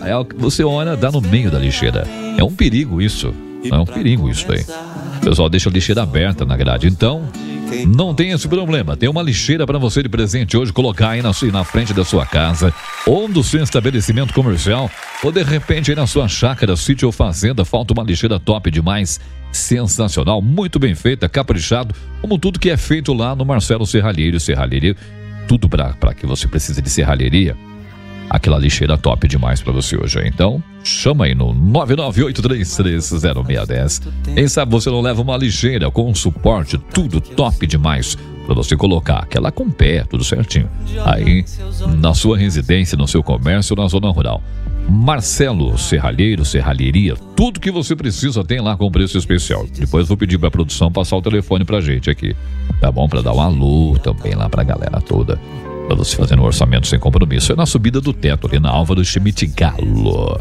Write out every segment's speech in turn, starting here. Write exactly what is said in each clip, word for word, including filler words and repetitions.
é o que você olha, dá no meio da lixeira. É um perigo isso. É um perigo isso aí. O pessoal deixa a lixeira aberta na grade. Então, não tem esse problema. Tem uma lixeira para você de presente hoje, colocar aí na, sua, na frente da sua casa, ou do seu estabelecimento comercial, ou de repente aí na sua chácara, sítio ou fazenda, falta uma lixeira top demais, sensacional, muito bem feita, caprichado, como tudo que é feito lá no Marcelo Serralheiro, Serralheria, tudo para que você precisa de serralheria. Aquela lixeira top demais pra você hoje. Então, chama aí no nove nove oito três três zero seis um zero. Quem sabe você não leva uma lixeira com suporte, tudo top demais pra você colocar. Aquela com pé, tudo certinho. Aí, na sua residência, no seu comércio, na zona rural. Marcelo Serralheiro, Serralheria, tudo que você precisa tem lá com preço especial. Depois vou pedir pra produção passar o telefone pra gente aqui. Tá bom? Pra dar um alô também lá pra galera toda. Pra você fazer um orçamento sem compromisso. É na subida do teto, ali na Álvaro Schmidt Galo.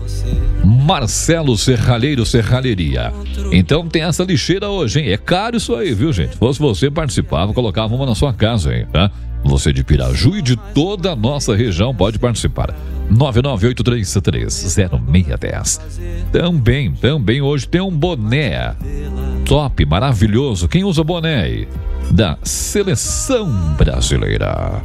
Marcelo Serralheiro, Serralheria. Então tem essa lixeira hoje, hein? É caro isso aí, viu, gente? Se fosse você, participava, colocava uma na sua casa, hein? Tá? Você de Piraju e de toda a nossa região pode participar. nove nove oito três três zero seis um zero. Também, também hoje tem um boné top, maravilhoso. Quem usa boné aí? Da Seleção Brasileira.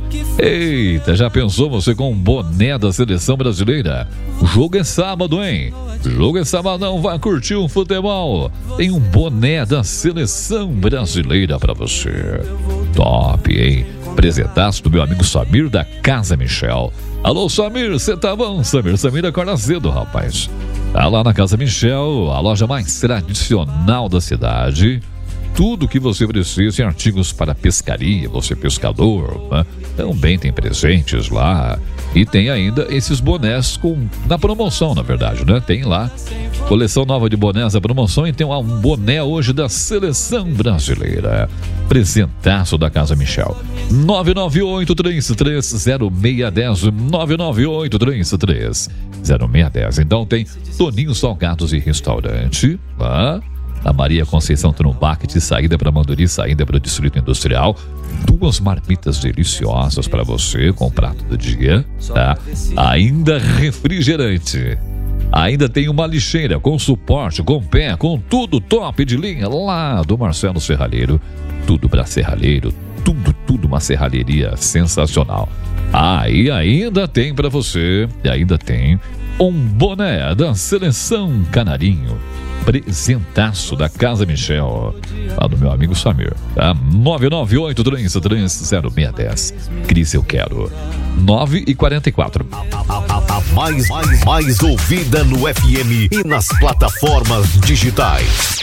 Eita, já pensou você com um boné da Seleção Brasileira? O jogo é sábado, hein? O jogo é sabadão, vai curtir um futebol. Tem um boné da Seleção Brasileira pra você. Top, hein? Presentaço do meu amigo Samir da Casa Michel. Alô, Samir, você tá bom? Samir, Samir acorda cedo, rapaz. Tá lá na Casa Michel, a loja mais tradicional da cidade. Tudo que você precisa em artigos para pescaria, você pescador, né? Também tem presentes lá. E tem ainda esses bonés com, na promoção, na verdade, né? Tem lá, coleção nova de bonés da promoção, e tem lá um boné hoje da Seleção Brasileira. Presentaço da Casa Michel. nove nove oito três três zero seis um zero, nove nove oito três três zero seis um zero. Então tem Toninho Salgados e Restaurante, lá na Maria Conceição Trumbac, de saída para Manduri, saída para o Distrito Industrial. Duas marmitas deliciosas para você com o prato do dia, tá? Ainda refrigerante. Ainda tem uma lixeira com suporte, com pé, com tudo top de linha lá do Marcelo Serralheiro. Tudo para serralheiro, tudo, tudo uma serralheria sensacional. Ah, e ainda tem para você, e ainda tem um boné da Seleção Canarinho. Presentaço da Casa Michel, lá do meu amigo Samir, tá? nove nove oito três três zero seis um zero. Cris, eu quero. nove e quarenta e quatro. A, a, a mais, mais, mais ouvida no F M e nas plataformas digitais.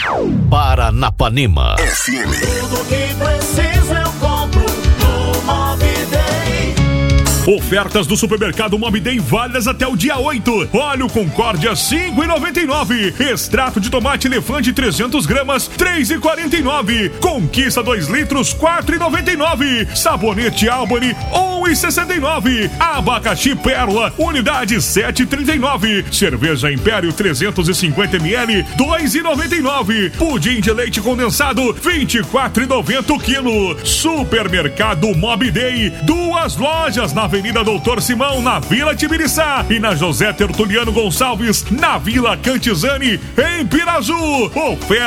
Paranapanema F M. Tudo que preciso eu compro no Mobday. Ofertas do supermercado Mobday válidas até o dia oito. Óleo Concórdia cinco reais e noventa e nove centavos. Extrato de tomate elefante trezentas gramas três reais e quarenta e nove centavos. Conquista dois litros quatro reais e noventa e nove centavos. Sabonete Albany um real e sessenta e nove centavos. Abacaxi Pérola unidade sete reais e trinta e nove centavos. Cerveja Império trezentos e cinquenta mililitros dois reais e noventa e nove centavos. Pudim de leite condensado vinte e quatro reais e noventa centavos o quilo. Supermercado Mobday, duas lojas na Avenida Doutor Simão, na Vila Tibiriçá, e na José Tertuliano Gonçalves, na Vila Cantizani, em Piraju. Oferta